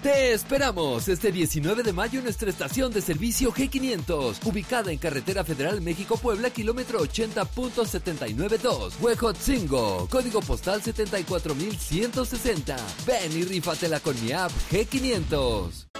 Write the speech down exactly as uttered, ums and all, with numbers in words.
Te esperamos este diecinueve de mayo en nuestra estación de servicio G quinientos, ubicada en Carretera Federal México-Puebla, kilómetro ochenta punto setenta y nueve dos, Huejotzingo, código postal setenta y cuatro mil ciento sesenta. Ven y rífatela con mi app G quinientos.